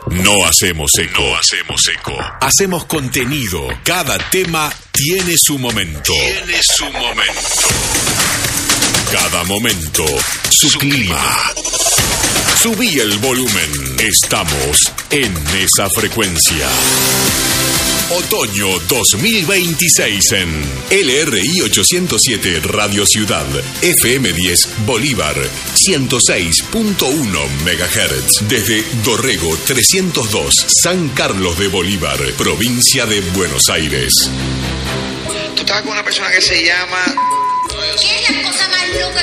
No hacemos eco. Hacemos contenido. Cada tema tiene su momento. Cada momento, su clima. Subí el volumen. Estamos en esa frecuencia. Otoño 2026 en LRI 807 Radio Ciudad, FM 10 Bolívar, 106.1 MHz. Desde Dorrego 302, San Carlos de Bolívar, provincia de Buenos Aires. Tú estabas con una persona que se llama... ¿Qué es la cosa más loca